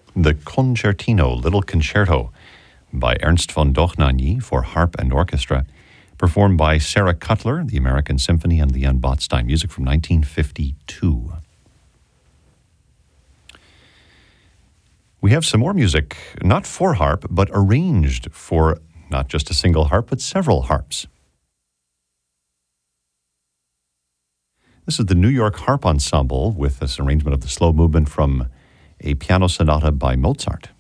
The Concertino, Little Concerto, by Ernst von Dochnanyi for harp and orchestra, performed by Sarah Cutler, the American Symphony, and Leon Botstein. Music from 1952. We have some more music, not for harp, but arranged for not just a single harp, but several harps. This is the New York Harp Ensemble with this arrangement of the slow movement from a piano sonata by Mozart.